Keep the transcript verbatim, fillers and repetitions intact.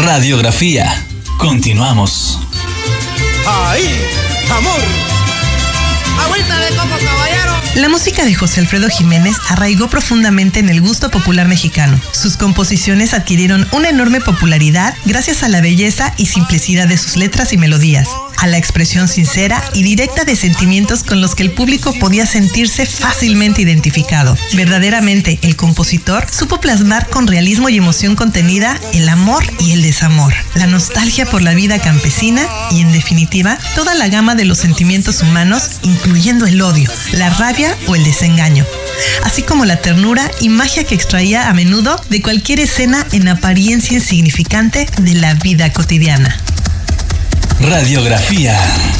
Radiografía. Continuamos. ¡Ay, amor! ¡Agüita de coco, caballero! La música de José Alfredo Jiménez arraigó profundamente en el gusto popular mexicano. Sus composiciones adquirieron una enorme popularidad gracias a la belleza y simplicidad de sus letras y melodías, a la expresión sincera y directa de sentimientos con los que el público podía sentirse fácilmente identificado. Verdaderamente, el compositor supo plasmar con realismo y emoción contenida el amor y el desamor, la nostalgia por la vida campesina y, en definitiva, toda la gama de los sentimientos humanos, incluyendo el odio, la rabia o el desengaño, así como la ternura y magia que extraía a menudo de cualquier escena en apariencia insignificante de la vida cotidiana. Radiografía.